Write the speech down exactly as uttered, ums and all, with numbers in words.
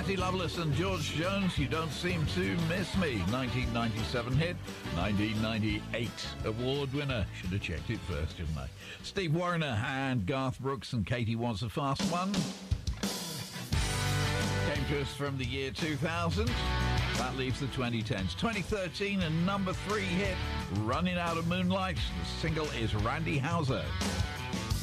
Patty Loveless and George Jones, You Don't Seem to Miss Me. nineteen ninety-seven hit, nineteen ninety-eight award winner. Should have checked it first, shouldn't I? Steve Wariner and Garth Brooks and Katie Wants a Fast One. Came to us from the year two thousand. That leaves the twenty tens. twenty thirteen, and number three hit, Running Out of Moonlight. The single is Randy Houser.